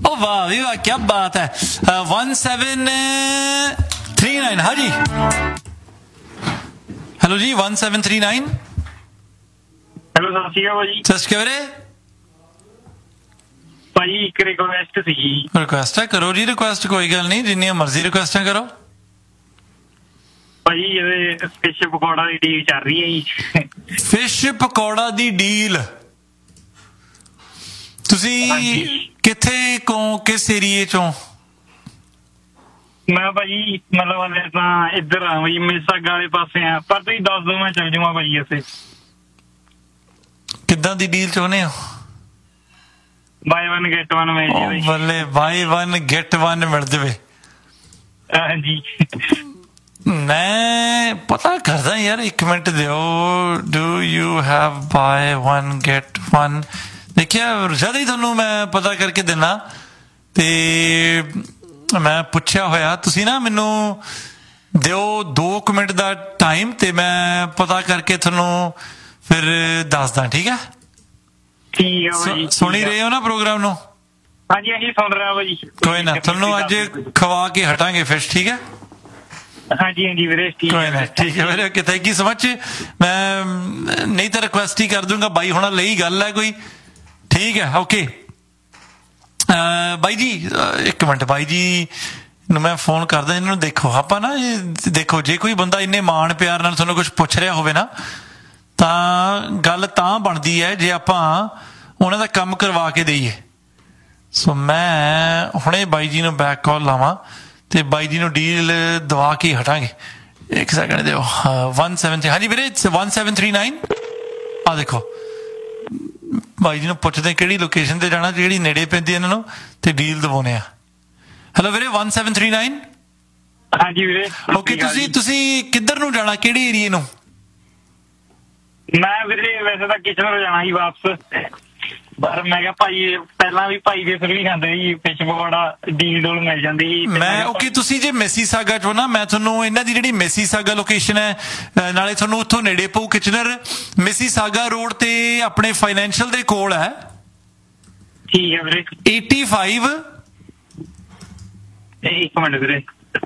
ओ वाह भी वाह, क्या बात है। 1739। हाँ जी, हेलो जी 1739। ਹੈਲੋ ਸਤਿ ਸ਼੍ਰੀ ਅਕਾਲ ਭਾਜੀ। ਸਤਿ ਸ਼੍ਰੀ ਅਕਾਲ ਵੀਰੇ। ਭਾਜੀ ਇੱਕ ਰਿਕੁਐਸਟ ਸੀਗੀ। ਰਿਕੁਐਸਟ ਹੈ, ਕਰੋ ਜੀ ਰਿਕੁਐਸਟ, ਕੋਈ ਗੱਲ ਨਹੀਂ, ਜਿੰਨੀਆਂ ਮਰਜ਼ੀ ਰਿਕੁਐਸਟਾਂ ਕਰੋ। ਭਾਜੀ ਇਹਦੇ ਫਿਸ਼ ਪਕੌੜਾ ਦੀ ਡੀਲ ਚੱਲ ਰਹੀ ਹੈ ਜੀ। ਫਿਸ਼ ਪਕੌੜਾ ਦੀ ਡੀਲ ਤੁਸੀਂ ਕਿੱਥੇ ਕੋ, ਕਿਸ ਏਰੀਏ ਚੋਂ? ਮੈਂ ਭਾਜੀ ਮਤਲਬ ਹਲੇ ਤਾਂ ਇੱਧਰ ਆ ਬਈ ਮਿਸਾਗਾ ਵਾਲੇ ਪਾਸੇ ਆ, ਪਰ ਤੁਸੀਂ ਦੱਸ ਦਿਓ ਮੈਂ ਚੱਲ ਜਾਵਾਂ ਭਾਜੀ ਇੱਥੇ। ਕਿੱਦਾਂ ਦੀ ਡੀਲ ਚਾਹੁੰਦੇ ਹੋ? ਬਾਈ 1 ਗੈਟ 1 ਮਿਲ ਜਾਵੇ। ਬੱਲੇ, ਬਾਈ 1 ਗੈਟ 1 ਮਿਲ ਜਾਵੇ। ਹਾਂਜੀ ਮੈਂ ਪਤਾ ਕਰਦਾ ਯਾਰ, 1 ਮਿੰਟ ਦਿਓ। Do you have by 1 get 1? ਦੇਖਿਆ ਜਦ ਹੀ ਤੁਹਾਨੂੰ ਮੈਂ ਪਤਾ ਕਰਕੇ ਦਿਨਾ, ਤੇ ਮੈਂ ਪੁੱਛਿਆ ਹੋਇਆ, ਤੁਸੀਂ ਨਾ ਮੈਨੂੰ ਦਿਓ 2 ਮਿੰਟ ਦਾ ਟਾਈਮ, ਤੇ ਮੈਂ ਪਤਾ ਕਰਕੇ ਤੁਹਾਨੂੰ ਫਿਰ ਦੱਸਦਾ। ਠੀਕ ਹੈ, ਠੀਕ ਆ ਭਾਜੀ। ਸੁਣੀ ਰਹੇ ਹੋ ਨਾ ਪ੍ਰੋਗਰਾਮ ਨੂੰ? ਹਾਂਜੀ ਹਾਂਜੀ ਸੁਣ ਰਿਹਾ ਭਾਜੀ। ਕੋਈ ਨਾ, ਤੁਹਾਨੂੰ ਅੱਜ ਖਵਾ ਕੇ ਹਟਾਂਗੇ ਫਿਸ਼। ਠੀਕ ਹੈ, ਹਾਂਜੀ ਹਾਂਜੀ ਵੀਰੇ ਠੀਕ ਕੋਈ ਨਾ, ਠੀਕ ਹੈ ਵੀਰੇ, okay, thank you so much. ਮੈਂ ਨਹੀਂ ਤਾਂ ਰਿਕੁਐਸਟ ਹੀ ਕਰ ਦੂੰਗਾ, ਬਾਈ ਹੁਣਾਂ ਲਈ ਗੱਲ ਹੈ ਕੋਈ। ਠੀਕ ਹੈ, ਓਕੇ ਬਾਈ ਜੀ, 1 ਮਿੰਟ, ਬਾਈ ਜੀ ਨੂੰ ਮੈਂ ਫੋਨ ਕਰਦਾ। ਇਹਨਾਂ ਨੂੰ ਦੇਖੋ, ਆਪਾਂ ਨਾ ਦੇਖੋ, ਜੇ ਕੋਈ ਬੰਦਾ ਇੰਨੇ ਮਾਣ ਪਿਆਰ ਨਾਲ ਤੁਹਾਨੂੰ ਕੁਝ ਪੁੱਛ ਰਿਹਾ ਹੋਵੇ ਨਾ, ਤਾਂ ਗੱਲ ਤਾਂ ਬਣਦੀ ਹੈ ਜੇ ਆਪਾਂ ਉਹਨਾਂ ਦਾ ਕੰਮ ਕਰਵਾ ਕੇ ਦੇਈਏ। ਸੋ ਮੈਂ ਹੁਣੇ ਬਾਈ ਜੀ ਨੂੰ ਬੈਕ ਕਾਲ ਲਾਵਾਂ ਤੇ ਬਾਈ ਜੀ ਨੂੰ ਡੀਲ ਦਵਾ ਕੇ ਹਟਾਂਗੇ। 1 ਸੈਕਿੰਡ ਦਿਓ। 173। ਹਾਂਜੀ ਵੀਰੇ 1739। ਆ ਦੇਖੋ, ਬਾਈ ਜੀ ਨੂੰ ਪੁੱਛਦੇ ਕਿਹੜੀ ਲੋਕੇਸ਼ਨ ਤੇ ਜਾਣਾ, ਜਿਹੜੀ ਨੇੜੇ ਪੈਂਦੀ ਇਹਨਾਂ ਨੂੰ, ਤੇ ਡੀਲ ਦਵਾਉਣੇ ਆ। ਹੈਲੋ ਵੀਰੇ 1739। ਹਾਂਜੀ ਵੀਰੇ ਓਕੇ, ਤੁਸੀਂ ਕਿੱਧਰ ਨੂੰ ਜਾਣਾ, ਕਿਹੜੇ ਏਰੀਏ ਨੂੰ? ਮੈਂ ਵੀਰੇ ਵੈਸੇ ਤਾਂ ਕਿਸ਼ਨਰ ਜਾਣਾ ਸੀ ਵਾਪਸ, ਪਰ ਮੈਂ ਕਿਹਾ ਭਾਈ ਪਹਿਲਾਂ ਵੀ ਭਾਈ ਦੇ ਫਿਰ ਵੀ ਖਾਂਦੇ ਸੀ ਫਿਸ਼ ਪਕੌੜਾ, ਡੀਲ ਡੋਲ ਮਿਲ ਜਾਂਦੀ ਸੀ। ਮੈਂ ਓਕੇ, ਤੁਸੀਂ ਜੇ ਮਿਸੀਸਾਗਾ ਚੋ ਨਾ, ਮੈਂ ਤੁਹਾਨੂੰ ਇਹਨਾਂ ਦੀ ਜਿਹੜੀ ਮਿਸੀਸਾਗਾ ਲੋਕੇਸ਼ਨ ਹੈ, ਨਾਲੇ ਤੁਹਾਨੂੰ ਉੱਥੋਂ ਨੇੜੇ ਪਊ ਕਿਚਨਰ। ਮਿਸੀਸਾਗਾ ਰੋਡ ਤੇ ਆਪਣੇ ਫਾਈਨੈਂਸ਼ੀਅਲ ਦੇ ਕੋਲ ਹੈ। ਠੀਕ ਹੈ ਵੀਰੇ। 85। ਇੱਕ ਮਿੰਟ ਵੀਰੇ,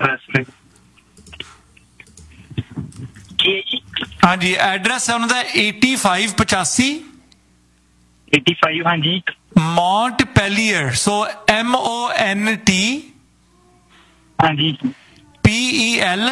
ਹਾਂਜੀ ਐਡਰੈਸ ਹੈ ਉਹਨਾਂ ਦਾ 8585 85। ਹਾਂਜੀ ਮੌਂਟ ਪੈਲੀਅਰ, ਸੋ MONT ਹਾਂਜੀ PEL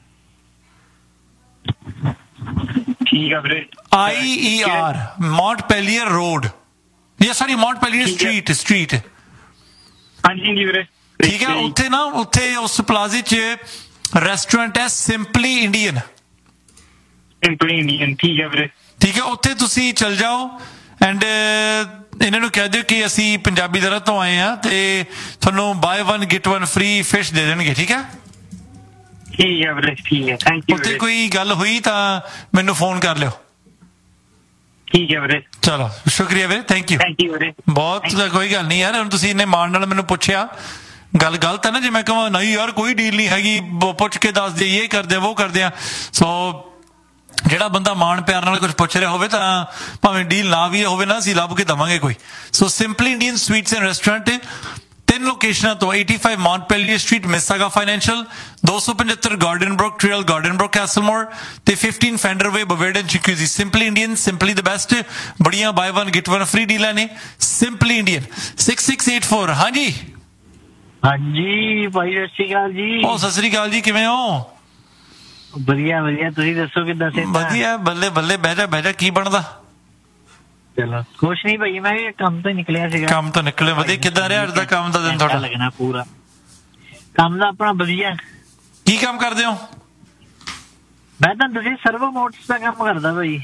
ਠੀਕ ਹੈ ਵੀਰੇ। IER ਮੌਂਟ ਪੈਲੀਅਰ ਰੋਡ, ਜਾਂ ਸੌਰੀ ਮੌਂਟ ਪੈਲੀਅਰ ਸਟਰੀਟ। ਹਾਂਜੀ ਹਾਂਜੀ ਵੀਰੇ ਠੀਕ ਹੈ, ਉੱਥੇ ਨਾ, ਉੱਥੇ ਉਸ ਪਲਾਜ਼ੇ 'ਚ ਰੈਸਟੋਰੈਂਟ ਹੈ ਸਿੰਪਲੀ ਇੰਡੀਅਨ। ਸਿੰਪਲੀ ਇੰਡੀਅਨ, ਠੀਕ ਹੈ ਵੀਰੇ। ਠੀਕ ਹੈ, ਉੱਥੇ ਤੁਸੀਂ ਚਲ ਜਾਓ ਐਂਡ ਇਹਨਾਂ ਨੂੰ ਕਹਿ ਦਿਓ ਕਿ ਅਸੀਂ ਪੰਜਾਬੀ ਦਰਾ ਤੋਂ ਆਏ ਹਾਂ, ਤੇ ਤੁਹਾਨੂੰ ਬਾਈ 1 ਗੈਟ 1 ਫ੍ਰੀ ਫਿਸ਼ ਦੇ ਦੇਣਗੇ। ਠੀਕ ਹੈ, ਠੀਕ ਹੈ ਵੀਰੇ, ਠੀਕ ਹੈ, ਥੈਂਕ ਯੂ। ਉੱਥੇ ਕੋਈ ਗੱਲ ਹੋਈ ਤਾਂ ਮੈਨੂੰ ਫੋਨ ਕਰ ਲਿਓ। ਠੀਕ ਹੈ ਵੀਰੇ, ਚਲੋ ਸ਼ੁਕਰੀਆ ਵੀਰੇ, ਥੈਂਕ ਯੂ ਵੀਰੇ ਬਹੁਤ। ਕੋਈ ਗੱਲ ਨਹੀਂ ਯਾਰ, ਹੁਣ ਤੁਸੀਂ ਇੰਨੇ ਮਾਣ ਨਾਲ ਮੈਨੂੰ ਪੁੱਛਿਆ, ਗੱਲ ਗਲਤ ਹੈ ਨਾ ਜੇ ਮੈਂ ਕਹਾਂ ਨਹੀਂ ਯਾਰ ਕੋਈ ਡੀਲ ਨਹੀਂ ਹੈਗੀ, ਪੁੱਛ ਕੇ ਦੱਸ ਦੇ, ਇਹ ਕਰਦੇ ਉਹ ਕਰਦੇ ਆ। ਸੋ ਜਿਹੜਾ ਬੰਦਾ ਮਾਣ ਪਿਆਰ ਨਾਲ ਕੁਝ ਪੁੱਛ ਰਿਹਾ ਹੋਵੇ, ਤਾਂ ਭਾਵੇਂ ਡੀਲ ਨਾ ਵੀ ਹੋਵੇ ਨਾ, ਅਸੀਂ ਲੱਭ ਕੇ ਦੇਵਾਂਗੇ ਕੋਈ। ਸੋ simply Indian sweets and restaurant 3 ਲੋਕੇਸ਼ਨਾਂ ਤੋਂ 85 ਮੌਂਟ ਪੈਲੀਅਰ street ਮਿਸਾਗਾ financial, 275 garden Brock trail garden Brock ਕੈਸਲਮੋਰ, ਤੇ 15 fender way ਬਵੇਰਡਨ ਚਿਕੂਜ਼ੀ। Simply Indian, simply the best. ਬੜੀਆਂ ਬਾਈ 1 ਗੈਟ 1 ਫ੍ਰੀ ਡੀਲਾਂ ਨੇ ਸਿੰਪਲੀ ਇੰਡੀਅਨ। 6684। ਹਾਂਜੀ ਹਾਂਜੀ ਭਾਈ ਸਤਿ ਸ਼੍ਰੀ ਅਕਾਲ ਜੀ। ਉਹ ਸਤਿ ਸ੍ਰੀ ਅਕਾਲ ਜੀ, ਕਿਵੇਂ ਹੋ? ਵਧੀਆ ਵਧੀਆ, ਤੁਸੀਂ ਦੱਸੋ ਕਿੱਦਾਂ ਸੇ? ਵਧੀਆ, ਬੱਲੇ ਬੱਲੇ, ਬਹਿ ਜਾ, ਕੀ ਬਣਦਾ? ਚਲੋ ਕੁਛ ਨਹੀਂ ਭਾਈ, ਮੈਂ ਕੰਮ ਤੋਂ ਨਿਕਲਿਆ ਸੀਗਾ। ਕੰਮ ਤੋਂ ਨਿਕਲੇ, ਵਧੀਆ। ਕਿੱਦਾਂ ਰਿਹਾ ਅੱਜ ਦਾ ਕੰਮ ਦਾ ਦਿਨ ਤੁਹਾਡਾ? ਲੱਗਣਾ ਪੂਰਾ ਕੰਮ ਦਾ ਆਪਣਾ ਵਧੀਆ। ਕੀ ਕੰਮ ਕਰਦੇ ਹੋ? ਮੈਂ ਤਾਂ ਤੁਸੀਂ ਸਰਵੋ ਮੋਟਰਸ ਦਾ ਕੰਮ ਕਰਦਾ ਭਾਈ।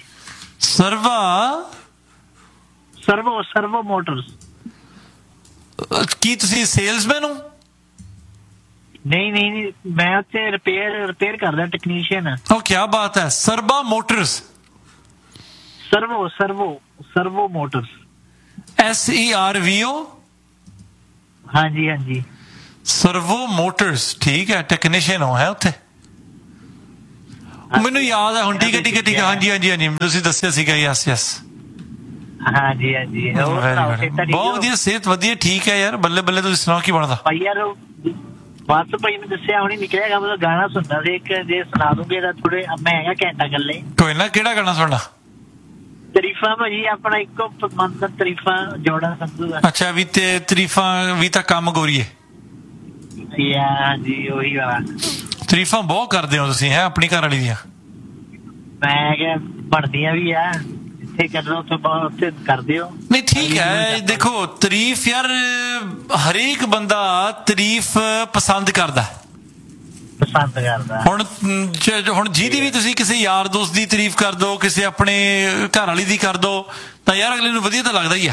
ਸਰਵੋ ਮੋਟਰਸ। ਕੀ ਤੁਸੀਂ ਸੇਲਸਮੈਨ ਹੋ? ਨਹੀਂ, ਮੈਂ ਉੱਥੇ ਰਿਪੇਅਰ ਕਰਦਾ, ਟੈਕਨੀਸ਼ੀਅਨ। ਉਹ ਕੀ ਬਾਤ ਹੈ, ਸਰਬਾ ਮੋਟਰਸ। ਸਰਵੋ motors, SERVO। ਹਾਂਜੀ ਹਾਂਜੀ, ਸਰਵੋ ਮੋਟਰਸ, ਠੀਕ ਹੈ, ਟੈਕਨੀਸ਼ੀਅਨ ਹੋ ਹੈ ਉੱਥੇ। ਮੈਨੂੰ ਯਾਦ ਹੈ ਹੁਣ, ਠੀਕ ਹੈ। ਹਾਂਜੀ ਤੁਸੀਂ ਦੱਸਿਆ ਸੀਗਾ, ਯਸ। ਹਾਂਜੀ ਹਾਂਜੀ ਹੋਰ ਸੁਣਾਓ, ਸਿਹਤਾਂ ਠੀਕ ਬਹੁਤ ਹੋ? ਵਧੀਆ, ਸਿਹਤ ਵਧੀਆ, ਠੀਕ ਹੈ ਯਾਰ, ਬੱਲੇ ਬੱਲੇ। ਤੁਸੀਂ ਸੁਣਾਓ ਕੀ ਬਣਦਾ? ਭਾਈ ਯਾਰ ਬਸ ਭਾਈ ਨੇ ਦੱਸਿਆ ਹੁਣੀ ਨਿਕਲਿਆਗਾ, ਮਤਲਬ ਗਾਣਾ ਸੁਣਦਾ ਸੀ ਇੱਕ, ਜੇ ਸੁਣਾ ਦੂੰਗੇ ਤਾਂ ਥੋੜੇ ਮੈਂ ਹੈਗਾ ਘੰਟਾ ਗੱਲੇ। ਕੋਈ ਨਾ, ਕਿਹੜਾ ਗਾਣਾ ਸੁਣਨਾ? ਤਰੀਫਾਂ ਭਾਜੀ, ਆਪਣਾ ਇੱਕੋ ਪਸੰਦ ਤਰੀਫਾਂ ਜੋੜਾ ਸੰਧੂ ਦਾ। ਅੱਛਾ, ਵੀ ਤੇ ਤਰੀਫਾਂ ਵੀ ਤਾਂ ਕੰਮ ਗੋਰੀਏ। ਹਾਂਜੀ ਉਹੀ ਵਾਲਾ। ਤਰੀਫਾਂ ਬਹੁਤ ਕਰਦੇ ਹੋ ਤੁਸੀਂ ਹੈ ਆਪਣੀ ਘਰ ਵਾਲੀ ਦੀਆਂ। ਮੈਂ ਕਿਹਾ ਬਣਦੀਆਂ ਵੀ ਆ, ਜਿੱਥੇ ਕਰਨਾ ਉੱਥੇ ਕਰਦੇ ਹੋ। ਨਹੀਂ ਠੀਕ ਹੈ, ਦੇਖੋ ਤਾਰੀਫ ਯਾਰ ਹਰੇਕ ਬੰਦਾ ਤਾਰੀਫ ਪਸੰਦ ਕਰਦਾ। ਹੁਣ ਜਿਹਦੀ ਵੀ ਤੁਸੀਂ ਕਿਸੇ ਯਾਰ ਦੋਸਤ ਦੀ ਤਾਰੀਫ ਕਰ ਦੋ, ਕਿਸੇ ਆਪਣੇ ਘਰ ਵਾਲੀ ਦੀ ਕਰ ਦੋ, ਤਾਂ ਯਾਰ ਅਗਲੇ ਨੂੰ ਵਧੀਆ ਤਾਂ ਲੱਗਦਾ ਹੀ ਆ।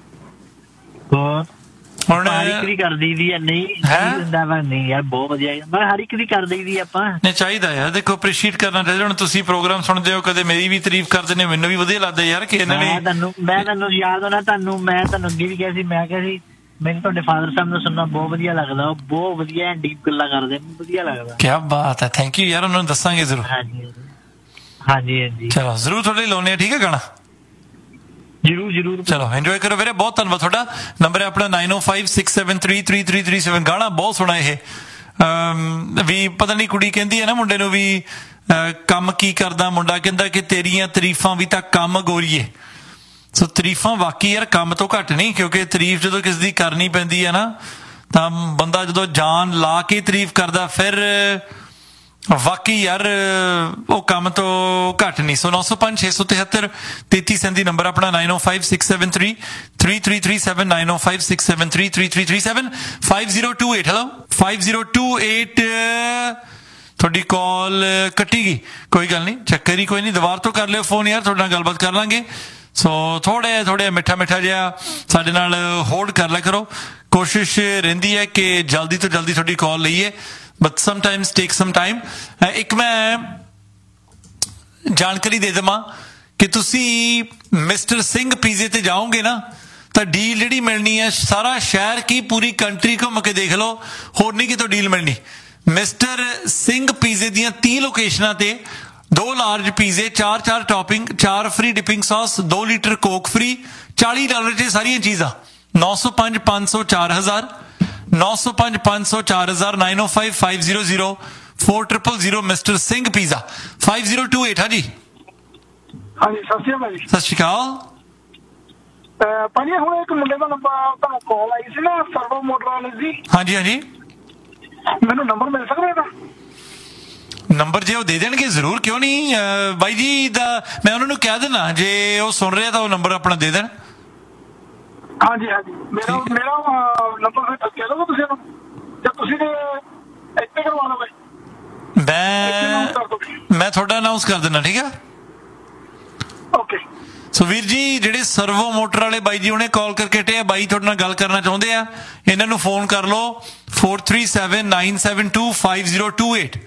ਹੁਣ ਹਰ ਇੱਕ ਦੀ ਕਰ ਦਈਦੀ ਆ, ਨਹੀਂ ਨਹੀਂ ਯਾਰ ਬਹੁਤ ਵਧੀਆ, ਮੈਂ ਹਰ ਇੱਕ ਦੀ ਕਰ ਦਈਦੀ ਆਪਾਂ। ਨਹੀਂ ਚਾਹੀਦਾ ਯਾਰ, ਦੇਖੋ ਅਪਰੀਸ਼ੀਏਟ ਕਰਨਾ ਚਾਹੀਦਾ। ਹੁਣ ਤੁਸੀਂ ਪ੍ਰੋਗਰਾਮ ਸੁਣਦੇ ਹੋ, ਕਦੇ ਮੇਰੀ ਵੀ ਤਾਰੀਫ ਕਰਦੇ ਨੇ, ਮੈਨੂੰ ਵੀ ਵਧੀਆ ਲੱਗਦਾ ਯਾਰ ਕਿ ਇਹਨਾਂ ਨੇ। ਮੈਂ ਤੁਹਾਨੂੰ ਯਾਦ ਹੋਣਾ, ਮੈਂ ਤੁਹਾਨੂੰ ਅੱਗੇ ਵੀ ਕਿਹਾ ਸੀ, ਮੈਂ ਕਿਹਾ ਸੀ ਮੈਨੂੰ ਤੁਹਾਡੇ ਫਾਦਰ ਸਾਹਿਬ ਨੂੰ ਸੁਣਨਾ ਬਹੁਤ ਵਧੀਆ ਲੱਗਦਾ, ਉਹ ਬਹੁਤ ਵਧੀਆ ਡੀਪ ਗੱਲਾਂ ਕਰਦੇ, ਵਧੀਆ ਲੱਗਦਾ। ਕੀ ਬਾਤ ਹੈ, ਥੈਂਕ ਯੂ ਯਾਰ, ਉਹਨਾਂ ਨੂੰ ਦੱਸਾਂਗੇ ਜ਼ਰੂਰ। ਹਾਂਜੀ ਹਾਂਜੀ ਹਾਂਜੀ ਚਲੋ ਜ਼ਰੂਰ ਤੁਹਾਡੇ ਲਈ ਲਾਉਣੇ ਆ, ਠੀਕ ਹੈ ਗਾਣਾ? ਜਰੂਰ। ਚਲੋ ਇੰਜੋਏ ਕਰੋ ਵੀਰੇ, ਬਹੁਤ ਧੰਨਵਾਦ ਤੁਹਾਡਾ। ਨੰਬਰ ਹੈ ਆਪਣਾ 9056733337। ਗਾਣਾ ਬਹੁਤ ਸੋਹਣਾ ਇਹ ਵੀ। ਪਤਾ ਨਹੀਂ ਕੁੜੀ ਕਹਿੰਦੀ ਹੈ ਨਾ ਮੁੰਡੇ ਨੂੰ ਵੀ ਕੰਮ ਕੀ ਕਰਦਾ, ਮੁੰਡਾ ਕਹਿੰਦਾ ਕਿ ਤੇਰੀਆਂ ਤਾਰੀਫਾਂ ਵੀ ਤਾਂ ਕੰਮ ਗੋਰੀਏ। ਸੋ ਤਾਰੀਫਾਂ ਵਾਕਈ ਯਾਰ ਕੰਮ ਤੋਂ ਘੱਟ ਨਹੀਂ, ਕਿਉਂਕਿ ਤਾਰੀਫ ਜਦੋਂ ਕਿਸੇ ਦੀ ਕਰਨੀ ਪੈਂਦੀ ਹੈ ਨਾ, ਤਾਂ ਬੰਦਾ ਜਦੋਂ ਜਾਨ ਲਾ ਕੇ ਤਾਰੀਫ ਕਰਦਾ, ਫਿਰ ਵਾਕਈ ਯਾਰ ਉਹ ਕੰਮ ਤੋਂ ਘੱਟ ਨਹੀਂ। ਸੋ 9056733337 ਨੰਬਰ ਆਪਣਾ 9056733337 9056733337 5028 ਹੈਲੋ 5028 ਤੁਹਾਡੀ ਕਾਲ ਕੱਟੀ ਗਈ, ਕੋਈ ਗੱਲ ਨਹੀਂ, ਚੱਕਰ ਹੀ ਕੋਈ ਨਹੀਂ, ਦੁਬਾਰਾ ਤੋਂ ਕਰ ਲਿਓ ਫੋਨ ਯਾਰ, ਤੁਹਾਡੇ ਨਾਲ ਗੱਲਬਾਤ ਕਰ ਲਾਂਗੇ। ਸੋ ਥੋੜੇ ਮਿੱਠਾ ਜਿਹਾ ਸਾਡੇ ਨਾਲ ਹੋਲਡ ਕਰ ਲਿਆ ਕਰੋ। ਕੋਸ਼ਿਸ਼ ਰਹਿੰਦੀ ਹੈ ਕਿ ਜਲਦੀ ਤੋਂ ਜਲਦੀ ਤੁਹਾਡੀ ਕਾਲ ਲਈਏ, but sometimes take some time. ਇੱਕ ਮੈਂ ਜਾਣਕਾਰੀ ਦੇ ਦੇਵਾਂ ਕਿ ਤੁਸੀਂ ਮਿਸਟਰ ਸਿੰਘ ਪੀਜ਼ੇ ਤੇ ਜਾਓਗੇ ਨਾ, ਤਾਂ ਡੀਲ ਜਿਹੜੀ ਮਿਲਣੀ ਹੈ, ਸਾਰਾ ਸ਼ਹਿਰ ਕੀ ਪੂਰੀ ਕੰਟਰੀ ਘੁੰਮ ਕੇ ਦੇਖ ਲਓ, ਹੋਰ ਨਹੀਂ ਕਿਤੋਂ ਡੀਲ ਮਿਲਣੀ। ਮਿਸਟਰ ਸਿੰਘ ਪੀਜ਼ੇ ਦੀਆਂ 30 ਲੋਕੇਸ਼ਨਾਂ ਤੇ 2 ਲਾਰਜ ਪੀਜ਼ੇ, 4 topping, 4 free dipping sauce, 2 litre Coke free, $40 'ਚ ਸਾਰੀਆਂ ਚੀਜ਼ਾਂ। 905 500 4000 905 500 4000 905 500 4000 ਮਿਸਟਰ ਸਿੰਘ ਪੀਜ਼ਾ 5028। ਹਾਂਜੀ ਹਾਂਜੀ ਸਤਿ ਸ਼੍ਰੀ ਅਕਾਲ ਜੀ। ਸਤਿ ਸ਼੍ਰੀ ਅਕਾਲ ਭਾਜੀ, ਹੁਣ ਇੱਕ ਮੁੰਡੇ ਦਾ ਨੰਬਰ ਤੁਹਾਨੂੰ ਕਾਲ ਆਈ ਸੀ ਨਾ, ਸਰਵੋ ਮੋਟਰ ਵਾਲੇ ਦੀ। ਹਾਂਜੀ ਮੈਨੂੰ ਨੰਬਰ ਮਿਲ ਸਕਦਾ ਇਹਦਾ? ਨੰਬਰ ਜੇ ਉਹ ਦੇ ਦੇਣਗੇ ਜ਼ਰੂਰ, ਕਿਉਂ ਨਹੀਂ ਬਾਈ ਜੀ ਦਾ। ਮੈਂ ਉਹਨਾਂ ਨੂੰ ਕਹਿ ਦੇਣਾ, ਜੇ ਉਹ ਸੁਣ ਰਿਹਾ ਤਾਂ ਉਹ ਨੰਬਰ ਆਪਣਾ ਦੇ ਦੇਣ। ਹਾਂਜੀ ਮੇਰਾ ਨੰਬਰ ਫਿਰ ਕਹਿ ਲਓਗੇ ਤੁਸੀਂ ਉਹਨੂੰ, ਜਾਂ ਤੁਸੀਂ ਇੱਥੇ ਕਰਵਾ ਲਓਗੇ? ਮੈਂ ਤੁਹਾਡਾ ਅਨਾਉਂਸ ਕਰ ਦੇਣਾ, ਠੀਕ ਹੈ? ਓਕੇ। ਸੋ ਵੀਰ ਜੀ, ਜਿਹੜੇ ਸਰਵੋ ਮੋਟਰ ਵਾਲੇ ਬਾਈ ਜੀ ਉਹਨੇ ਕਾਲ ਕਰਕੇ ਹਟੇ ਆ, ਬਾਈ ਤੁਹਾਡੇ ਨਾਲ ਗੱਲ ਕਰਨਾ ਚਾਹੁੰਦੇ ਆ, ਇਹਨਾਂ ਨੂੰ ਫੋਨ ਕਰ ਲਓ 4379725028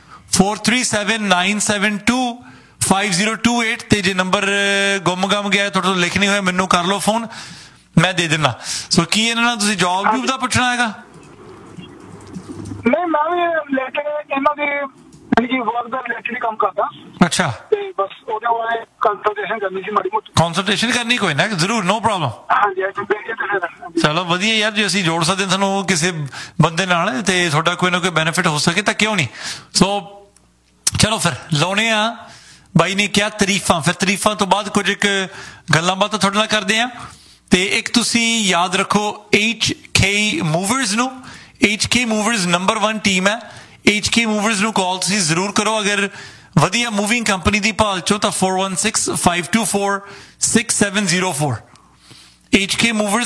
4379725028। ਤੇ ਜੇ ਨੰਬਰ ਗੁੰਮ ਗਿਆ ਤੁਹਾਡੇ ਤੋਂ ਲਿਖ ਨਹੀਂ ਹੋਇਆ, ਮੈਨੂੰ ਕਰ ਲਓ ਫੋਨ, ਮੈਂ ਦੇ ਦੇਣਾ। ਸੋ ਕੀ ਇਹਨਾਂ ਨਾਲ ਤੁਸੀਂ ਜੌਬ ਦਾ ਪੁੱਛਣਾ ਹੈਗਾ? ਨਹੀਂ, ਮੈਂ ਵੀ ਰਿਲੇਟਡ ਇਹਨਾਂ ਦੀ ਵਰਕ ਦਾ ਰਿਲੇਟਡ ਕੰਮ ਕਰਦਾ। ਅੱਛਾ, ਤੇ ਬਸ ਉਹਦੇ ਬਾਰੇ ਕੰਸਲਟੇਸ਼ਨ ਕਰਨੀ ਸੀ ਮਾੜੀ ਮੋਟੀ। ਕੰਸਲਟੇਸ਼ਨ ਕਰਨੀ, ਕੋਈ ਨਾ ਜ਼ਰੂਰ, ਨੋ ਪ੍ਰੋਬਲਮ। ਹਾਂਜੀ ਚਲੋ ਵਧੀਆ ਯਾਰ, ਜੇ ਅਸੀਂ ਜੋੜ ਸਕਦੇ ਤੁਹਾਨੂੰ ਕਿਸੇ ਬੰਦੇ ਨਾਲ ਤੇ ਤੁਹਾਡਾ ਕੋਈ ਨਾ ਕੋਈ ਬੈਨੀਫਿਟ ਹੋ ਸਕੇ ਤਾਂ ਕਿਉਂ ਨਹੀਂ। ਸੋ ਚਲੋ ਫਿਰ ਲਾਉਣੇ ਆ। ਬਾਈ ਨੇ ਕਿਹਾ ਤਾਰੀਫਾਂ, ਫਿਰ ਤਾਰੀਫਾਂ ਤੋਂ ਬਾਅਦ ਕੁਝ ਇੱਕ ਗੱਲਾਂ ਬਾਤਾਂ ਤੁਹਾਡੇ ਨਾਲ ਕਰਦੇ ਆ। ਤੇ ਇੱਕ ਤੁਸੀਂ ਯਾਦ ਰੱਖੋ HK Movers ਨੂੰ। HK Movers ਨੰਬਰ 1 ਟੀਮ ਹੈ। HK Movers ਨੂੰ ਕਾਲ ਤੁਸੀਂ ਜ਼ਰੂਰ ਕਰੋ ਅਗਰ ਵਧੀਆ ਮੂਵਿੰਗ ਕੰਪਨੀ ਦੀ ਭਾਲ ਚੋਂ, ਤਾਂ 4165246704 HK Movers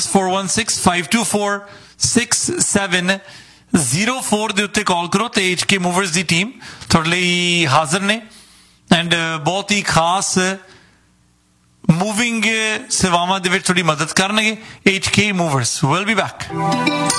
4165246704 ਦੇ ਉੱਤੇ ਕਾਲ ਕਰੋ ਤੇ HK Movers ਦੀ ਟੀਮ ਤੁਹਾਡੇ ਲਈ ਹਾਜ਼ਰ ਨੇ ਐਂਡ ਬਹੁਤ ਹੀ ਖਾਸ ਮੂਵਿੰਗ ਸੇਵਾਵਾਂ ਦੇ ਵਿੱਚ ਤੁਹਾਡੀ ਮਦਦ ਕਰਨਗੇ। HK Movers will be back।